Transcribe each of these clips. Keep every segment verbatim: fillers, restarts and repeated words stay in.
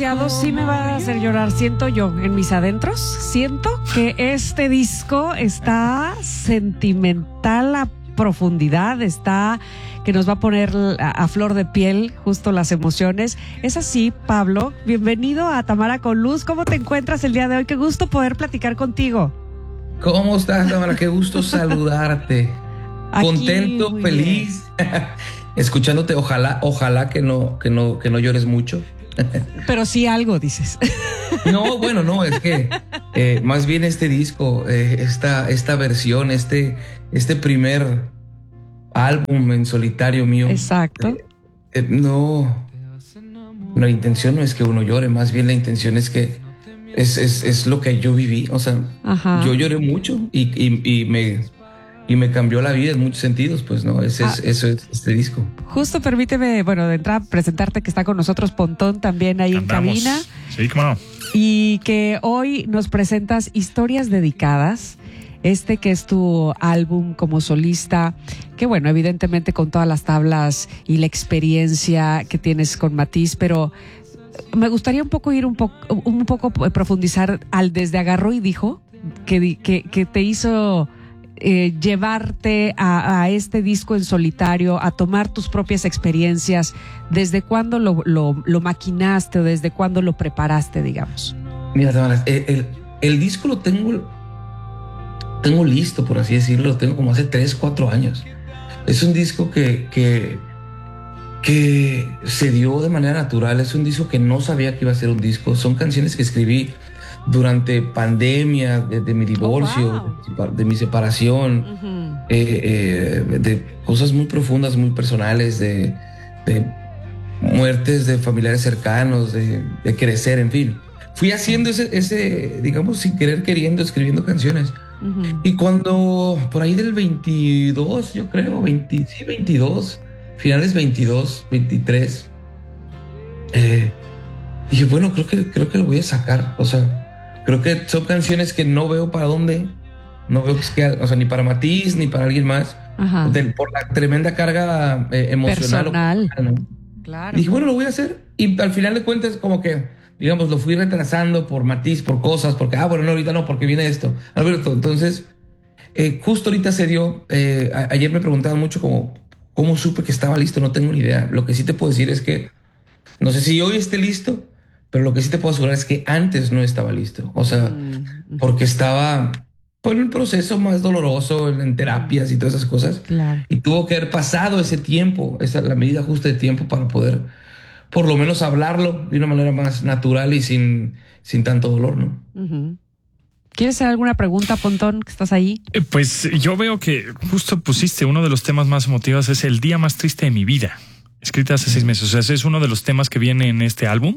Sí me va a hacer llorar, siento yo, en mis adentros, siento que este disco está sentimental a profundidad, está que nos va a poner a, a flor de piel justo las emociones. Es así, Pablo, bienvenido a Tamara con Luz. ¿Cómo te encuentras el día de hoy? Qué gusto poder platicar contigo. ¿Cómo estás, Tamara? Qué gusto saludarte. Aquí, contento, feliz, escuchándote. Ojalá, ojalá que no, que no, que no llores mucho. Pero sí algo, dices. No, bueno, no, es que eh, más bien este disco, eh, esta, esta versión, este, este primer álbum en solitario mío. Exacto. Eh, eh, no, la intención no es que uno llore, más bien la intención es que es, es, es lo que yo viví. O sea, Ajá. yo lloré mucho y, y, y me... y me cambió la vida en muchos sentidos, pues, ¿no? Ese ah, es, eso es este disco. Justo permíteme, bueno, de entrada presentarte que está con nosotros Pontón también ahí Andamos. en cabina. Sí, cómo no. Y que hoy nos presentas Historias Dedicadas, este que es tu álbum como solista, que bueno, evidentemente con todas las tablas y la experiencia que tienes con Matiz, pero me gustaría un poco ir un poco, un poco profundizar al desde Agarró y Dijo, que, que, que te hizo... Eh, llevarte a, a este disco en solitario, a tomar tus propias experiencias. ¿Desde cuándo lo, lo, lo maquinaste o desde cuándo lo preparaste, digamos? Mira, Tamara, el, el, el disco lo tengo tengo listo, por así decirlo, lo tengo como hace tres, cuatro años. Es un disco que, que, que se dio de manera natural, es un disco que no sabía que iba a ser un disco, son canciones que escribí durante pandemia, de, de mi divorcio, oh, wow. de, de mi separación, uh-huh. eh, eh, de cosas muy profundas, muy personales, de, de muertes de familiares cercanos, de, de crecer, en fin. Fui haciendo ese, ese, digamos, sin querer queriendo, escribiendo canciones. Uh-huh. Y cuando, por ahí del veintidós, yo creo, veinte, sí, veintidós, finales veintidós, veintitrés, eh, dije, bueno, creo que, creo que lo voy a sacar, o sea, creo que son canciones que no veo para dónde, no veo que, o sea, ni para Matiz, ni para alguien más, de, por la tremenda carga eh, emocional. Personal. O, ¿no? Claro. Dije, bueno, lo voy a hacer. Y al final de cuentas, como que, digamos, lo fui retrasando por Matiz, por cosas, porque, ah, bueno, no, ahorita no, porque viene esto. Alberto, entonces, eh, justo ahorita se dio, eh, a, ayer me preguntaban mucho como, ¿cómo supe que estaba listo? No tengo ni idea. Lo que sí te puedo decir es que, no sé si hoy esté listo, pero lo que sí te puedo asegurar es que antes no estaba listo. O sea, mm. porque estaba por el proceso más doloroso en terapias y todas esas cosas. Claro. Y tuvo que haber pasado ese tiempo, esa, la medida justa de tiempo para poder por lo menos hablarlo de una manera más natural y sin, sin tanto dolor, ¿no? Uh-huh. ¿Quieres hacer alguna pregunta, Pontón, que estás ahí? Eh, pues yo veo que justo pusiste uno de los temas más emotivos, es El día más triste de mi vida, escrita hace seis meses. O sea, ese es uno de los temas que viene en este álbum.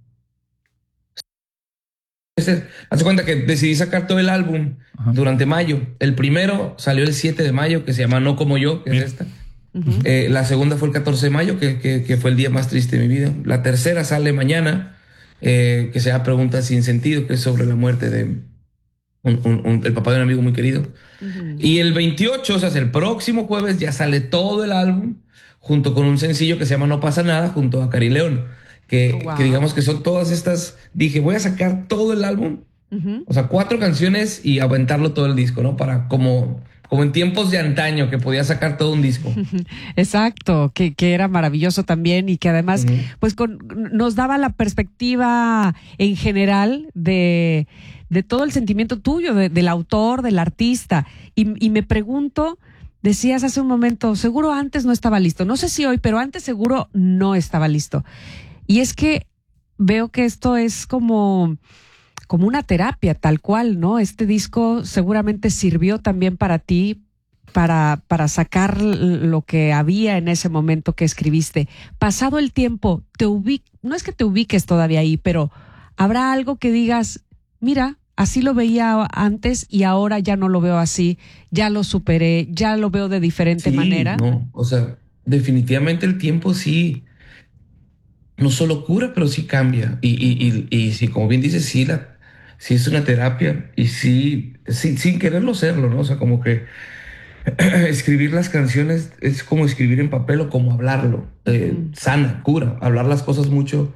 Haz cuenta que decidí sacar todo el álbum Ajá. durante mayo. El primero salió el siete de mayo, que se llama No Como Yo, que Bien. es esta. Uh-huh. Eh, la segunda fue el catorce de mayo, que, que, que fue el día más triste de mi vida. La tercera sale mañana, eh, que se llama Preguntas sin sentido, que es sobre la muerte de un, un, un, el papá de un amigo muy querido. Uh-huh. Y el veintiocho, o sea, el próximo jueves, ya sale todo el álbum, junto con un sencillo que se llama No Pasa Nada, junto a Cari León. Que, wow. que digamos que son todas estas. Dije, voy a sacar todo el álbum, uh-huh. o sea, cuatro canciones y aventarlo todo el disco, ¿no? Para como, como en tiempos de antaño, que podía sacar todo un disco. Exacto, que, que era maravilloso también y que además, uh-huh. pues con, nos daba la perspectiva en general de, de todo el sentimiento tuyo, de, del autor, del artista. Y, y me pregunto. Decías hace un momento, seguro antes no estaba listo. No sé si hoy, pero antes seguro no estaba listo. Y es que veo que esto es como, como una terapia tal cual, ¿no? Este disco seguramente sirvió también para ti, para, para sacar lo que había en ese momento que escribiste. Pasado el tiempo, te ubic- no es que te ubiques todavía ahí, pero habrá algo que digas, mira, así lo veía antes y ahora ya no lo veo así, ya lo superé, ya lo veo de diferente sí, manera. No, o sea, definitivamente el tiempo sí. No solo cura, pero sí cambia. Y, y, y, y sí, como bien dices, sí, la, sí es una terapia y sí, sí, sin quererlo serlo, ¿no? O sea, como que escribir las canciones es como escribir en papel o como hablarlo. Eh, mm. Sana, cura. Hablar las cosas mucho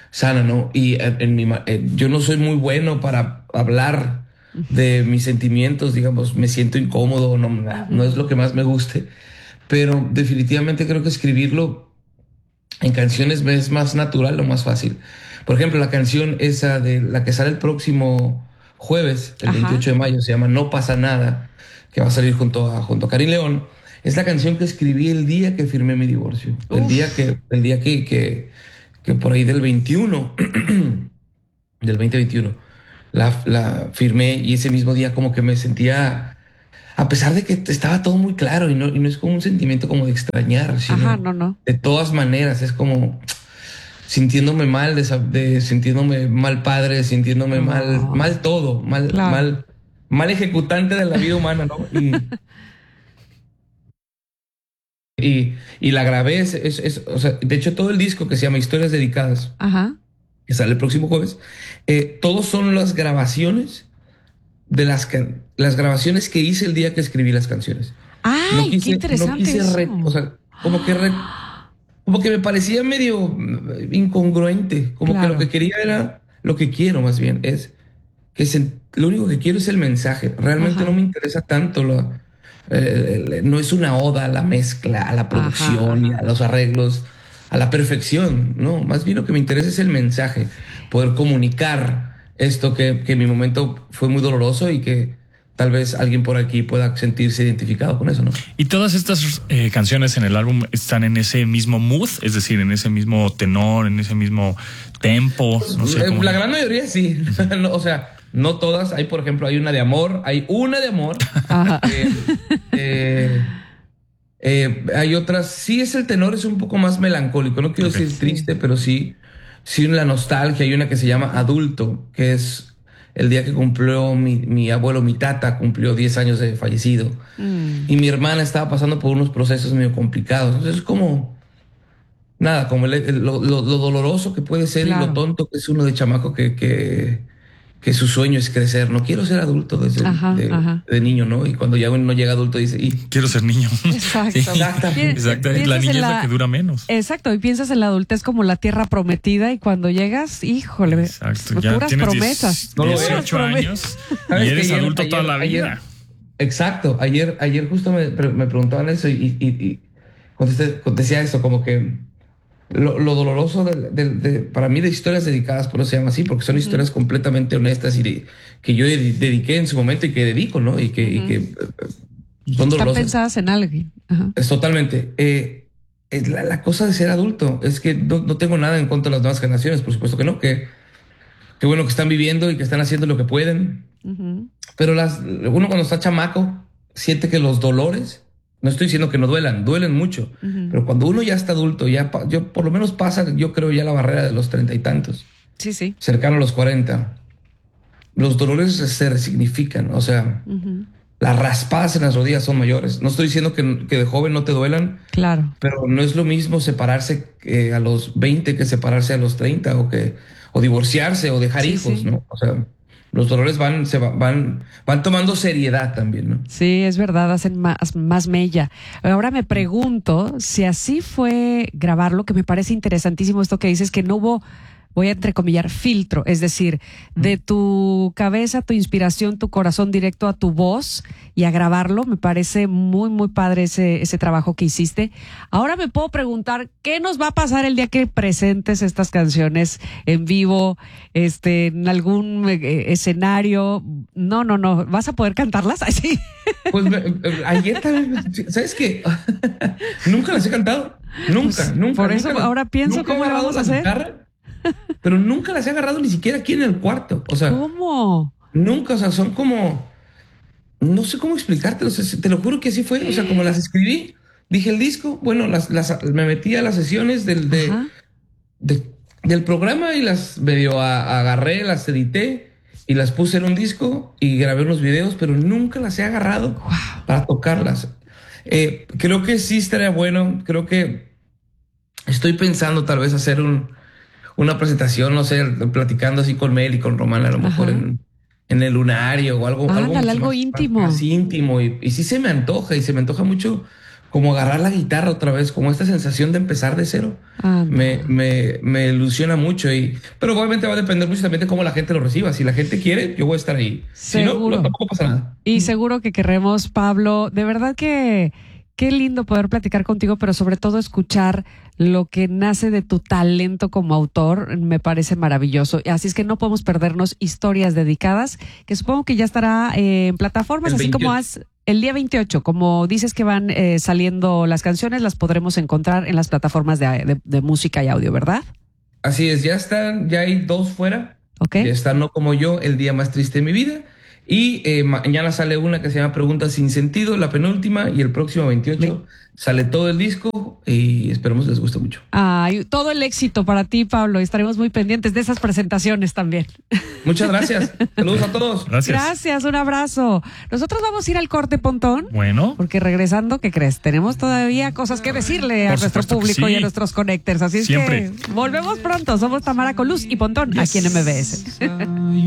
sana, ¿no? Y en, en mi, eh, yo no soy muy bueno para hablar de mis sentimientos, digamos, me siento incómodo, no, no es lo que más me guste, pero definitivamente creo que escribirlo en canciones me es más natural o más fácil. Por ejemplo, la canción esa de la que sale el próximo jueves, el Ajá. veintiocho de mayo, se llama No pasa nada, que va a salir junto a, junto a Karin León. Es la canción que escribí el día que firmé mi divorcio. El Uf. día que, el día que, que, que por ahí del veintiuno, del veinte veintiuno, la, la firmé y ese mismo día como que me sentía, a pesar de que estaba todo muy claro y no, y no es como un sentimiento como de extrañar, sino Ajá, no, no. de todas maneras es como sintiéndome mal, de, de sintiéndome mal padre, sintiéndome No. mal, mal todo, mal, Claro. mal, mal ejecutante de la vida humana, ¿no? Y, y, y la grabé, es, es, es, o sea, de hecho todo el disco que se llama Historias Dedicadas, Ajá. que sale el próximo jueves, eh, todos son las grabaciones de las, can- las grabaciones que hice el día que escribí las canciones. Ay, No qué quise, interesante no quise eso. re- o sea, como que re- como que me parecía medio mm, incongruente, como Claro. que lo que quería era, lo que quiero más bien, es que se- lo único que quiero es el mensaje. Realmente Ajá. no me interesa tanto lo, eh, el- no es una oda a la mezcla, a la producción Ajá, y a los arreglos, a la perfección, no, más bien lo que me interesa es el mensaje, poder comunicar esto que, que en mi momento fue muy doloroso y que tal vez alguien por aquí pueda sentirse identificado con eso, ¿no? Y todas estas eh, canciones en el álbum están en ese mismo mood, es decir, en ese mismo tenor, en ese mismo tempo. No sé Eh, cómo. La gran mayoría sí. No, o sea, no todas. Hay, por ejemplo, hay una de amor, hay una de amor. Ajá. Eh, eh, eh, hay otras, sí es el tenor, es un poco más melancólico. No quiero Ok. decir Sí. triste, pero sí, sí la nostalgia. Hay una que se llama Adulto, que es el día que cumplió mi, mi abuelo, mi tata, cumplió diez años de fallecido. Mm. Y mi hermana estaba pasando por unos procesos medio complicados. Entonces es como, nada, como el- el- lo, lo- lo doloroso que puede ser y lo Claro. tonto que es uno de chamaco que, que, que su sueño es crecer. No quiero ser adulto desde Ajá, de, ajá. de niño, ¿no? Y cuando ya uno llega adulto dice, y Quiero ser niño. Exacto. Sí, Exactamente. exacto. Piensas La en niñez es la la- que dura menos. Exacto, y piensas en la adultez como la tierra prometida y cuando llegas, híjole, Exacto. Ya puras tienes promesas. No lo es. dieciocho Puras años ¿Sabes y que eres ayer- adulto ayer- toda la ayer- vida. Exacto. Ayer, ayer justo me, pre- me preguntaban eso y, y, y contesté, decía eso, como que lo, lo doloroso de, de- de- para mí de historias dedicadas, por eso se llama así, porque son historias completamente honestas y de- que yo dedi- dediqué en su momento y que dedico, ¿no? Y que, y Ujú. que eh, son Están dolorosas. pensadas en alguien. Ajá. Es totalmente. Eh, es la, la cosa de ser adulto es que no, no tengo nada en contra de las nuevas generaciones, por supuesto que no, que, que bueno que están viviendo y que están haciendo lo que pueden, Ujú. pero las, uno cuando está chamaco siente que los dolores, no estoy diciendo que no duelan, duelen mucho, Ujú. pero cuando uno ya está adulto, ya pa- yo por lo menos pasa, yo creo ya la barrera de los treinta y tantos, Sí, sí. cercano a los cuarenta, los dolores se resignifican, o sea, Ujú. las raspadas en las rodillas son mayores. No estoy diciendo que, que de joven no te duelan, Claro. pero no es lo mismo separarse eh, a los veinte que separarse a los treinta o que o divorciarse o dejar Sí, hijos, sí. ¿no? O sea, los dolores van se va- van van tomando seriedad también, ¿no? Sí, es verdad, hacen más, más mella. Ahora me pregunto si así fue grabarlo, que me parece interesantísimo esto que dices, que no hubo, voy a entrecomillar, filtro, es decir, de tu cabeza, tu inspiración, tu corazón directo a tu voz y a grabarlo. Me parece muy, muy padre ese, ese trabajo que hiciste. Ahora me puedo preguntar, ¿qué nos va a pasar el día que presentes estas canciones en vivo, este, en algún eh, escenario? No, no, no, ¿vas a poder cantarlas así? Pues me- eh, ayer también, ¿sabes qué? Nunca las he cantado. Nunca, Pues, nunca. por eso nunca las- ahora pienso nunca he cómo le agarrado vamos a la hacer. guitarra, pero nunca las he agarrado ni siquiera aquí en el cuarto. O sea, ¿Cómo? nunca, o sea, son como, no sé cómo explicártelo, o sea, te lo juro que así fue, o sea, como las escribí, dije el disco, bueno, las, las, me metí a las sesiones del, de, Ajá. de- del programa y las medio a- agarré, las edité y las puse en un disco y grabé unos videos, pero nunca las he agarrado Wow. para tocarlas. Eh, creo que sí estaría bueno, creo que estoy pensando tal vez hacer un, una presentación, no sé, platicando así con Mel y con Román, a lo mejor Ajá. en, en el lunario o algo, algo, Ándale, mucho algo más, íntimo. más íntimo. Y, y sí se me antoja, y se me antoja mucho como agarrar la guitarra otra vez, como esta sensación de empezar de cero. Ah, no. me, me, me ilusiona mucho. Y, pero obviamente va a depender mucho también de cómo la gente lo reciba. Si la gente quiere, yo voy a estar ahí. Seguro. Si no, no, tampoco pasa nada. Y seguro que queremos, Pablo. De verdad que qué lindo poder platicar contigo, pero sobre todo escuchar lo que nace de tu talento como autor. Me parece maravilloso. Así es que no podemos perdernos historias dedicadas, que supongo que ya estará eh, en plataformas, así como has... El día veintiocho, como dices que van eh, saliendo las canciones, las podremos encontrar en las plataformas de, de, de música y audio, ¿verdad? Así es, ya están, ya hay dos fuera. Okay. Ya está No Como Yo, El Día Más Triste de Mi Vida. Y eh, mañana sale una que se llama Preguntas Sin Sentido, la penúltima, y el próximo veintiocho sale todo el disco y esperemos les guste mucho. Ay, todo el éxito para ti, Pablo, y estaremos muy pendientes de esas presentaciones también. Muchas gracias. Saludos a todos. Gracias. Gracias, un abrazo. Nosotros vamos a ir al corte, Pontón. Bueno. Porque regresando, ¿qué crees? Tenemos todavía cosas que decirle a nuestro público sí. y a nuestros connectors. Así es Siempre. que volvemos pronto. Somos Tamara Coluz y Pontón, aquí en M B S.